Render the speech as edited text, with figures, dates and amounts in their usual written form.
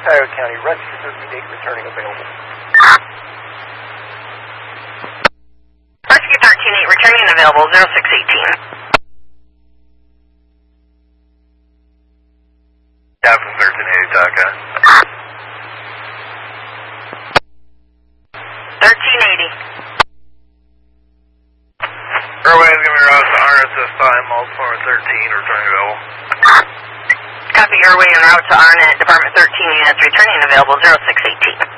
Tioga County, Rescue 13-8 returning available. Rescue 13-8 returning available, 0618. Captain 13-8, Tioga. 1380. Airway is going to be routed to Arnett this time, Multiformer 13, returning available. Copy, Airway en route to Arnett, Department 13 units returning available, 0618.